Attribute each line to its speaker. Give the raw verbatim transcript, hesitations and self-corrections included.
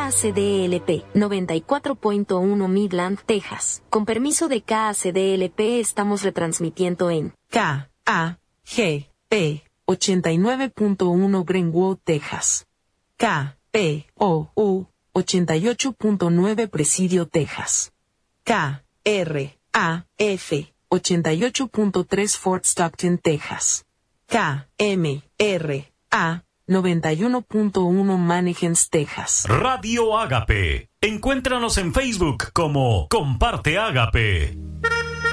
Speaker 1: A C D L P, noventa y cuatro punto uno Midland, Texas. Con permiso de K A C D L P estamos retransmitiendo en
Speaker 2: K A G P ochenta y nueve punto uno Greenwood, Texas. K P O U ochenta y ocho punto nueve Presidio, Texas. K R A F ochenta y ocho punto tres Fort Stockton, Texas. K M R A noventa y uno punto uno Mannequins, Texas.
Speaker 3: Radio Ágape. Encuéntranos en Facebook como Comparte Ágape.